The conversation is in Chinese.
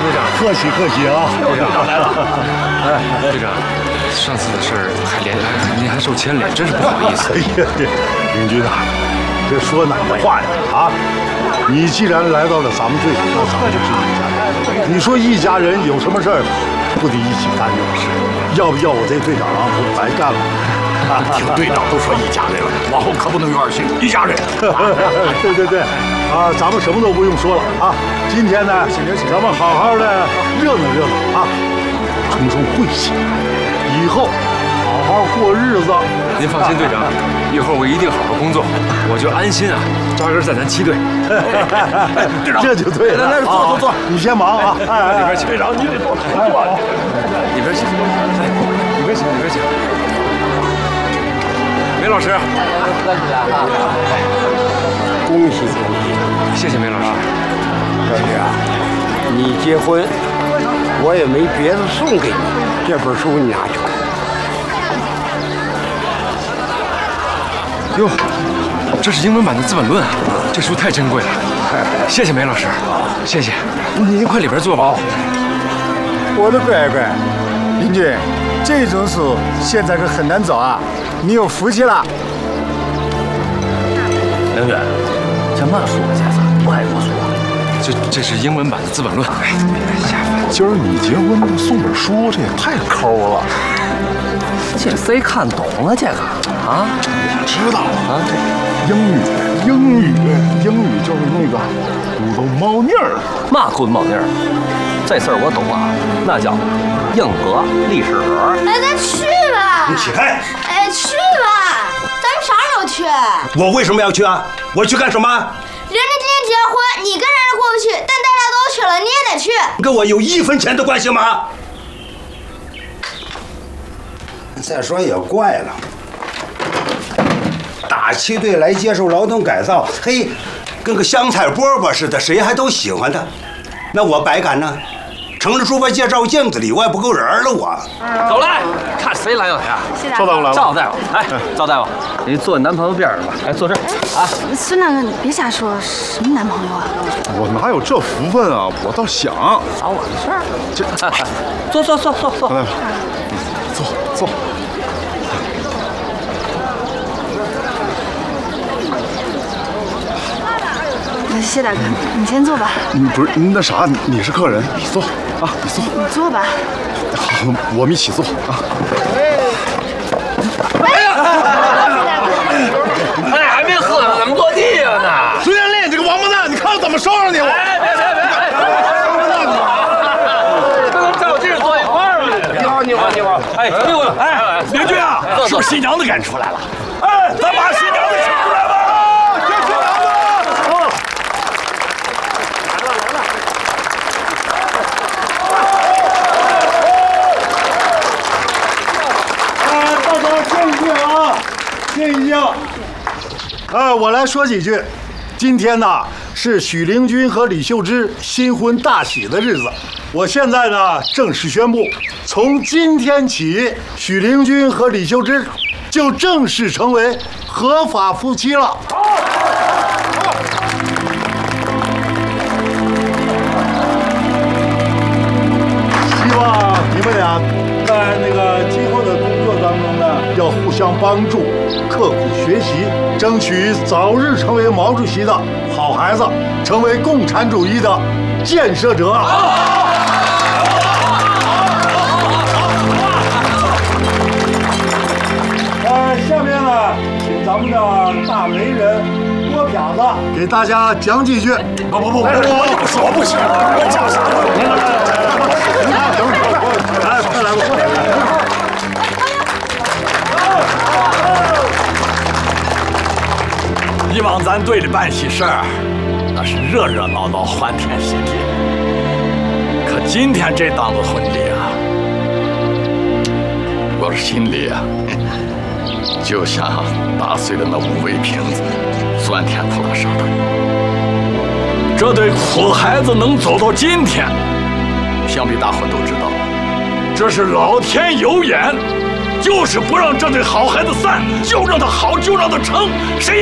队长， 客气客气啊！ 队长来了。哎，队长，上次的事儿您还受牵连，真是不好意思。 哎呀，领军啊，这说哪的话呀？啊，你既然来到了咱们队里，那咱们就是一家人。你说一家人有什么事儿，不得一起担着？是，要不要我这队长啊，不白干了？ 听队长都说一家人了，往后可不能有二心，一家人。 对，啊，咱们什么都不用说了啊。今天呢，咱们好好的热闹热闹啊，冲冲晦气，以后好好过日子。 您放心，队长，一会儿我一定好好工作，我就安心啊，扎根在咱七队。 队长，这就对了。来，坐，你先忙啊。 里边请。 队长，你得坐。 里边请。哎，里边请。梅老师， 恭喜恭喜！ 谢谢梅老师。 小雪啊，你结婚，我也没别的送给你，这本书你拿去看。 哟，这是英文版的《资本论》啊，这书太珍贵了。谢谢梅老师，谢谢。您快里边坐吧。 我的乖乖，林军，这种书现在可很难找啊，你有福气了。 梁远，这嘛书这是外国书啊？ 这是英文版的《资本论》。哎，下饭。 今儿你结婚送本书，这也太抠了。 这谁看懂啊？这个啊？ 我知道啊，英语就是那个骨头猫腻儿。 嘛滚猫腻儿？这事儿我懂啊，那叫硬核历史。 哎，咱去吧。 你起开！ 哎，去吧，咱们啥时候去？ 我为什么要去啊？我去干什么？ 人家今天结婚，你跟人家过不去，但大家都去了，你也得去。 跟我有1分钱的关系吗？ 再说也怪了，大七队来接受劳动改造， 嘿，跟个香菜饽饽似的，谁还都喜欢他。那我白干呢？成了猪八戒照镜子里，我也不够人了。我走来，看谁来了呀？ 赵大夫来了。 赵大夫，哎，赵大夫，你坐你男朋友边上吧。哎，坐这儿啊。 孙大哥，你别瞎说，什么男朋友啊？ 我哪有这福分啊？我倒想。 找我的事儿。 这， 坐。 来，坐。 谢大哥，你先坐吧。 不是那啥，你是客人，你坐啊，你坐。 你坐吧。 好，我们一起坐啊。 哎呀！哎，还没喝呢，怎么坐地上呢？ 孙艳丽，这个王八蛋，你看我怎么收拾你！ 哎，别！不能照镜坐一块儿吗？你好。哎， 林军啊，是不是新娘子赶出来了？哎，咱把新娘子请出来吧！ 静一静。我来说几句。今天呢是许灵均和李秀芝新婚大喜的日子。我现在呢正式宣布，从今天起，许灵均和李秀芝就正式成为合法夫妻了。希望你们俩在那个今后的工作当中呢，要互相帮助，刻苦学习，争取早日成为毛主席的好孩子，成为共产主义的建设者。下面呢，请咱们的大媒人郭撇子给大家讲几句。 不，我不行，我讲啥？ 来，等会儿，来，快来吧。以往咱队里办喜事儿，那是热热闹闹、欢天喜地。可今天这档子婚礼啊，我这心里啊，就像打碎了那5味瓶子，钻天扑了似的。这对苦孩子能走到今天，想必大伙都知道，这是老天有眼，就是不让这对好孩子散，就让他好，就让他成，谁也